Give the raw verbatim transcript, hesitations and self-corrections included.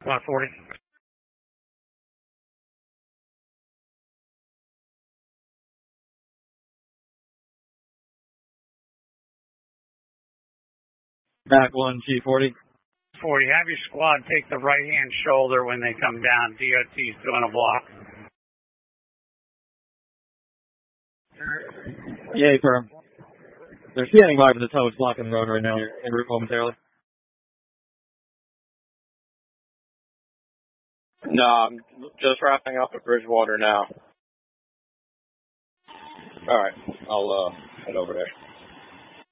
Squad forty. Back one, G forty. forty, have your squad take the right-hand shoulder when they come down. D O T's doing a block. Yay, firm. They're standing by for the tow. It's blocking the road right now. You're en route momentarily. No, I'm just wrapping up at Bridgewater now. All right, I'll uh, head over there.